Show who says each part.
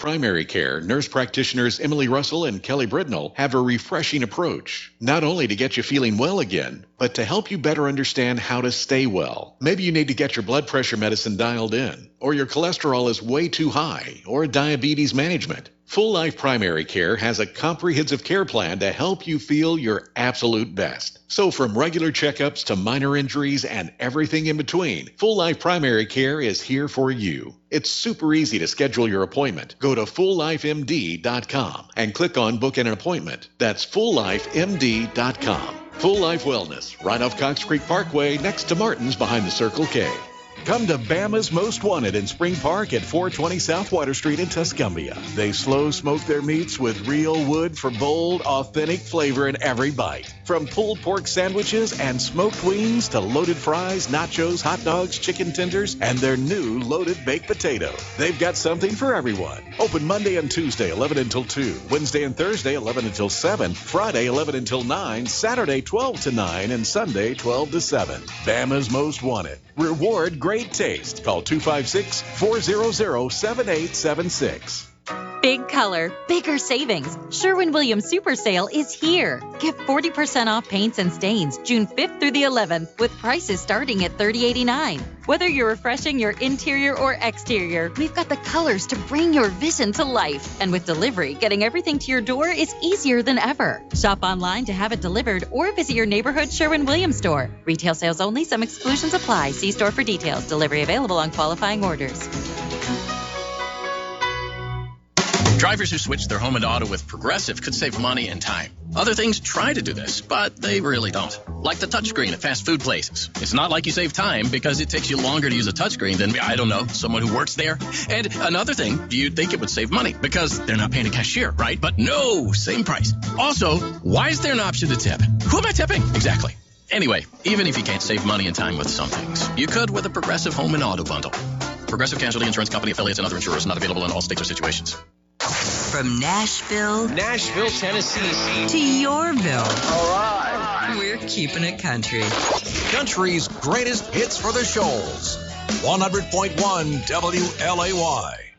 Speaker 1: Primary Care, nurse practitioners Emily Russell and Kelly Britnell have a refreshing approach, not only to get you feeling well again, but to help you better understand how to stay well. Maybe you need to get your blood pressure medicine dialed in, or your cholesterol is way too high, or diabetes management. Full Life Primary Care has a comprehensive care plan to help you feel your absolute best. So from regular checkups to minor injuries and everything in between, Full Life Primary Care is here for you. It's super easy to schedule your appointment. Go to FullLifeMD.com and click on Book an Appointment. That's FullLifeMD.com. Full Life Wellness, right off Cox Creek Parkway, next to Martin's behind the Circle K. Come to Bama's Most Wanted in Spring Park at 420 South Water Street in Tuscumbia. They slow smoke their meats with real wood for bold, authentic flavor in every bite. From pulled pork sandwiches and smoked wings to loaded fries, nachos, hot dogs, chicken tenders, and their new loaded baked potato. They've got something for everyone. Open Monday and Tuesday, 11 until 2. Wednesday and Thursday, 11 until 7. Friday, 11 until 9. Saturday, 12 to 9. And Sunday, 12 to 7. Bama's Most Wanted. Reward great taste. Call 256-400-7876.
Speaker 2: Big color, bigger savings. Sherwin-Williams Super Sale is here. Get 40% off paints and stains June 5th through the 11th with prices starting at $30.89. Whether you're refreshing your interior or exterior, we've got the colors to bring your vision to life. And with delivery, getting everything to your door is easier than ever. Shop online to have it delivered or visit your neighborhood Sherwin-Williams store. Retail sales only. Some exclusions apply. See store for details. Delivery available on qualifying orders.
Speaker 3: Drivers who switch their home and auto with Progressive could save money and time. Other things try to do this, but they really don't. Like the touchscreen at fast food places. It's not like you save time because it takes you longer to use a touchscreen than, I don't know, someone who works there. And another thing, you'd think it would save money because they're not paying a cashier, right? But no, same price. Also, why is there an option to tip? Who am I tipping? Exactly. Anyway, even if you can't save money and time with some things, you could with a Progressive home and auto bundle. Progressive Casualty Insurance Company, affiliates, and other insurers, not available in all states or situations.
Speaker 4: From Nashville,
Speaker 5: Tennessee,
Speaker 4: to Yorville.
Speaker 5: All right.
Speaker 4: We're keeping it country.
Speaker 6: Country's greatest hits for the Shoals. 100.1 WLAY.